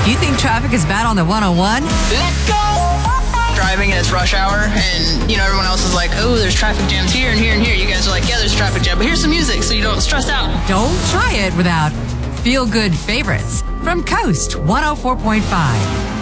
Do you think traffic is bad on the 101? Let's go! Driving and it's rush hour, and everyone else is like, oh, there's traffic jams here and here and here. You guys are like, yeah, there's traffic jam, but here's some music so you don't stress out. Don't try it without feel-good favorites from Coast 104.5.